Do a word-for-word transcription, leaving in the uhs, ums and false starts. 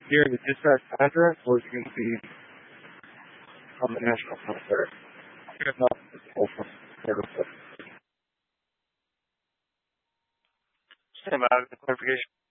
here in the dispatch address, or is it going to be on the national concert? Not open. Stand by with the clarification.